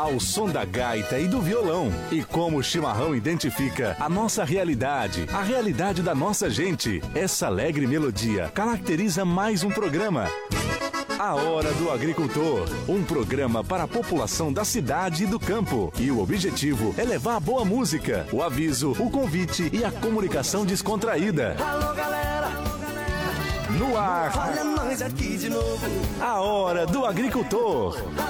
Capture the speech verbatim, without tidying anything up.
ao som da gaita e do violão. E como o chimarrão identifica a nossa realidade, a realidade da nossa gente, essa alegre melodia caracteriza mais um programa. A Hora do Agricultor, um programa para a população da cidade e do campo. E o objetivo é levar a boa música, o aviso, o convite e a comunicação descontraída. Alô, galera! No ar, Olha nós aqui de novo. A Hora do Agricultor.